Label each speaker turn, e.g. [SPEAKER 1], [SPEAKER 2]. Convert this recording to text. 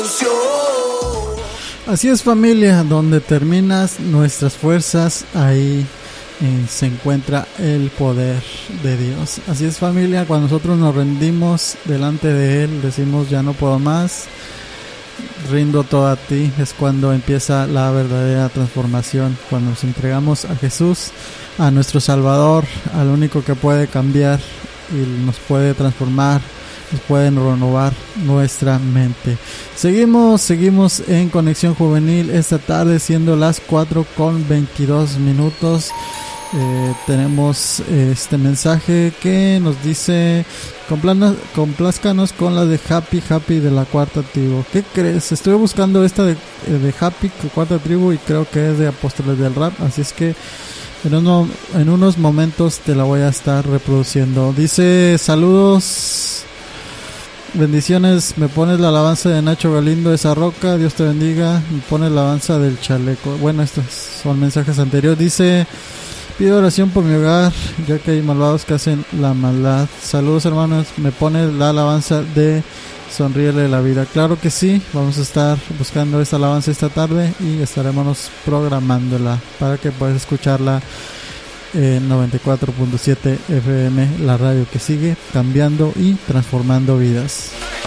[SPEAKER 1] Así es, familia, donde terminas nuestras fuerzas, ahí se encuentra el poder de Dios. Así es, familia, cuando nosotros nos rendimos delante de Él, decimos ya no puedo más, rindo todo a ti, es cuando empieza la verdadera transformación, cuando nos entregamos a Jesús, a nuestro Salvador, al único que puede cambiar y nos puede transformar, nos pueden renovar nuestra mente. Seguimos en Conexión Juvenil esta tarde, siendo las 4:22. Tenemos este mensaje que nos dice: complázcanos con la de Happy de la Cuarta Tribu. ¿Qué crees? Estuve buscando esta de Happy, Cuarta Tribu, y creo que es de Apóstoles del Rap, así es que en unos momentos te la voy a estar reproduciendo. Dice: saludos, bendiciones, me pones la alabanza de Nacho Galindo, esa roca, Dios te bendiga, me pones la alabanza del chaleco. Bueno, estos son mensajes anteriores. Dice: pido oración por mi hogar, ya que hay malvados que hacen la maldad. Saludos, hermanos, me pones la alabanza de Sonríele la Vida. Claro que sí, vamos a estar buscando esta alabanza esta tarde y estaremos programándola para que puedas escucharla en 94.7 FM, la radio que sigue cambiando y transformando vidas.